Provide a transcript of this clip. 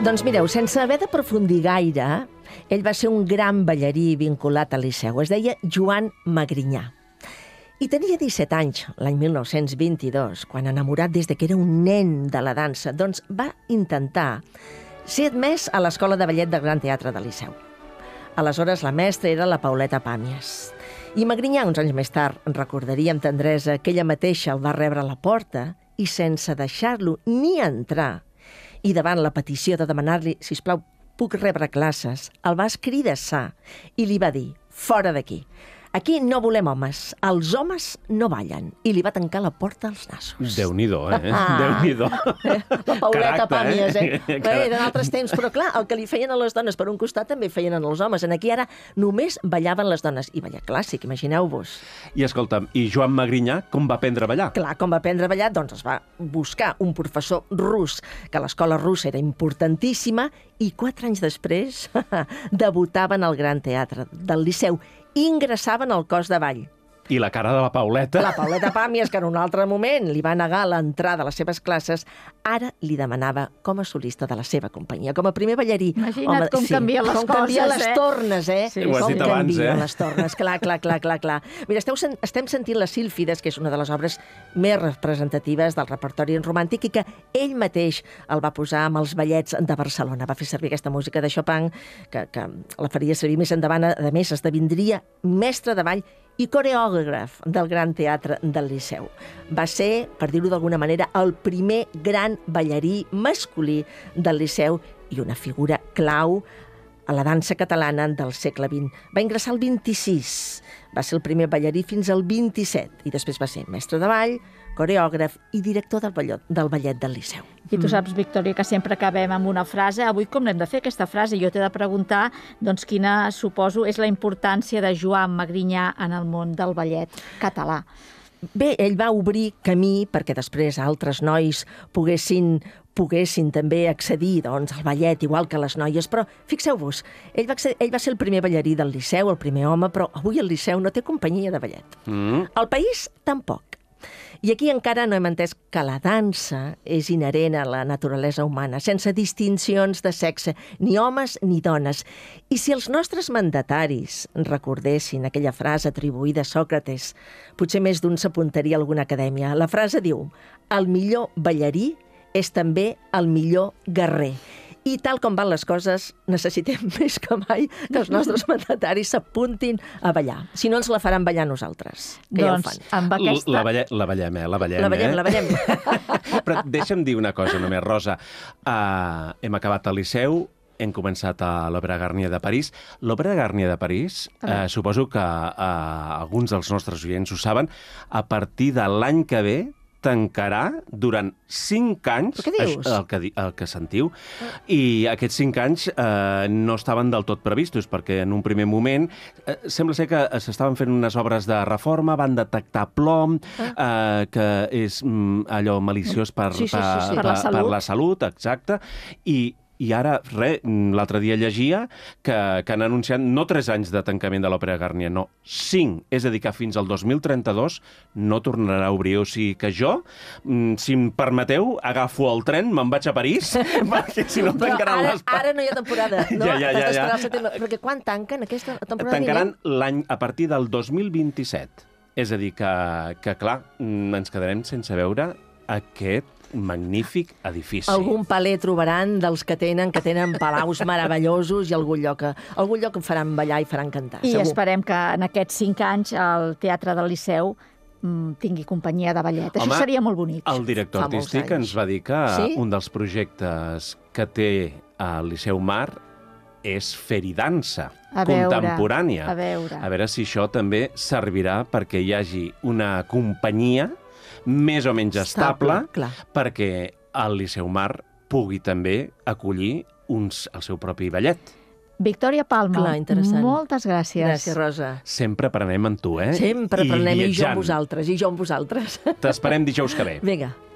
Doncs mireu, sense haver d'aprofundir gaire, ell va ser un gran ballarí vinculat al Liceu. Es deia Joan Magrinyà. I tenia 17 anys, l'any 1922, quan, enamorat des que era un nen de la dansa, doncs va intentar ser admès a l'Escola de Ballet del Gran Teatre del Liceu. Aleshores, la mestra era la Pauleta Pàmies. I Magrinyà, uns anys més tard, recordaria amb tendresa que ella mateixa el va rebre a la porta i, sense deixar-lo ni entrar, i davant la petició de demanar-li, sisplau, puc rebre classes, el va escridassar i li va dir, fora d'aquí. Aquí no volem homes, els homes no ballen. I li va tancar la porta als nassos. Déu-n'hi-do, Déu-n'hi-do. La Pauleta Pàmies, Caràcter, Eren altres temps, però clar, el que li feien a les dones per un costat també feien als homes. En aquí ara només ballaven les dones. I ballar clàssic, imagineu-vos. I escolta'm, i Joan Magrinyà com va aprendre a ballar? Clar, com va aprendre a ballar, doncs es va buscar un professor rus, que l'escola russa era importantíssima, i 4 anys després debutaven al Gran Teatre del Liceu i ingressaven al cos de ball. I la cara de la Pauleta? La Pauleta Pàmies, que en un altre moment li va negar l'entrada a les seves classes, ara li demanava com a solista de la seva companyia, com a primer ballarí. Imagina't com canvien les coses, Com canvien les tornes, Sí, ho has dit abans, canvien les tornes, clar. Mira, estem sentint les Sílfides, que és una de les obres més representatives del repertori romàntic i que ell mateix el va posar amb els ballets de Barcelona. Va fer servir aquesta música de Chopin, que la faria servir més endavant. A més, esdevindria mestre de ball i coreògraf del Gran Teatre del Liceu. Va ser, per dir-ho d'alguna manera, el primer gran ballarí masculí del Liceu i una figura clau a la dansa catalana del segle XX. Va ingressar al 26, va ser el primer ballarí fins al 27 i després va ser mestre de ball, coreògraf i director del ballet del Liceu. I tu saps, Victòria, que sempre acabem amb una frase. Avui com n'hem de fer aquesta frase? Jo t'he de preguntar doncs, quina, suposo, és la importància de Joan Magrinyà en el món del ballet català. Bé, ell va obrir camí perquè després altres nois poguessin també accedir doncs, al ballet, igual que les noies, però fixeu-vos, ell va ser el primer ballarí del Liceu, el primer home, però avui el Liceu no té companyia de ballet. El país tampoc. I aquí encara no hem entès que la dansa és inherent a la naturalesa humana, sense distincions de sexe, ni homes ni dones. I si els nostres mandataris recordessin aquella frase atribuïda a Sòcrates, potser més d'un s'apuntaria a alguna acadèmia. La frase diu, el millor ballarí és també el millor guerrer. I tal com van les coses, necessitem més que mai que els nostres mandataris s'apuntin a ballar. Si no, ens la faran ballar nosaltres, que ja ho fan. Amb aquesta... La ballem. La ballem. Però deixa'm dir una cosa només, Rosa. Hem acabat al Liceu, hem començat a l'Òpera Garnier de París. L'Òpera Garnier de París, suposo que alguns dels nostres oients ho saben, a partir de l'any que ve tancarà durant 5 anys, el que sentiu, i aquests 5 anys no estaven del tot previstos, perquè en un primer moment sembla ser que s'estaven fent unes obres de reforma, van detectar plom, que és allò maliciós per la salut, exacte, i ara, l'altre dia llegia que han anunciat no 3 anys de tancament de l'Òpera Garnier, no, 5. És a dir, que fins al 2032 no tornarà a obrir. O sigui que jo, si em permeteu, agafo el tren, me'n vaig a París, perquè si no tancaran les... Ara no hi ha temporada, no? Ja. Perquè quan tanquen aquesta temporada? Tancaran l'any a partir del 2027. És a dir, que clar, ens quedarem sense veure aquest magnífic edifici. Algun paler trobaran dels que tenen palaus meravellosos i algun lloc faran ballar i faran cantar. I segur. Esperem que en aquests 5 anys el Teatre del Liceu tingui companyia de ballet. Això seria molt bonic. El director artístic ens va dir que un dels projectes que té al Liceu Mar és fer-hi dansa contemporània. A veure si això també servirà perquè hi hagi una companyia més o menys estable perquè el Liceu Mar pugui també acollir el seu propi ballet. Victòria Palma, moltes gràcies. Gràcies, Rosa. Sempre aprenem amb tu, Sempre aprenem, i jo amb vosaltres. T'esperem dijous que ve. Vinga.